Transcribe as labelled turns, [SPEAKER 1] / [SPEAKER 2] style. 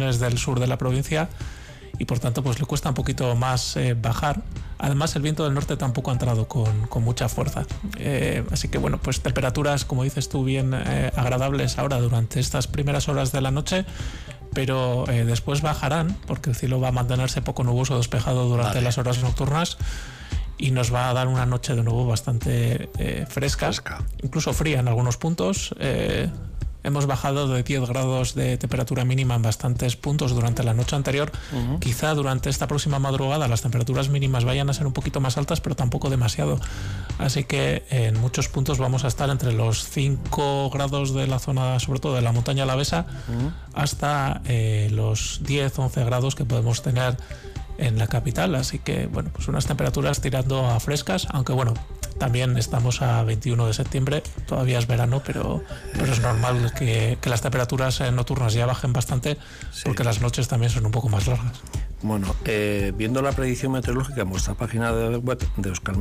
[SPEAKER 1] regiones del sur de la provincia y por tanto pues le cuesta un poquito más bajar. Además el viento del norte tampoco ha entrado con mucha fuerza, así que bueno, pues temperaturas, como dices tú, bien agradables ahora durante estas primeras horas de la noche, pero después bajarán porque el cielo va a mantenerse poco nuboso, despejado durante las horas nocturnas y nos va a dar una noche de nuevo bastante fresca, incluso fría en algunos puntos. Hemos bajado de 10 grados de temperatura mínima en bastantes puntos durante la noche anterior. Quizá durante esta próxima madrugada las temperaturas mínimas vayan a ser un poquito más altas, pero tampoco demasiado. Así que en muchos puntos vamos a estar entre los 5 grados de la zona, sobre todo de la montaña alavesa, hasta los 10-11 grados que podemos tener en la capital. Así que bueno, pues unas temperaturas tirando a frescas, aunque bueno, también estamos a 21 de septiembre, todavía es verano, pero es normal que las temperaturas nocturnas ya bajen bastante, porque las noches también son un poco más largas.
[SPEAKER 2] Bueno, viendo la predicción meteorológica en vuestra página web de Euskal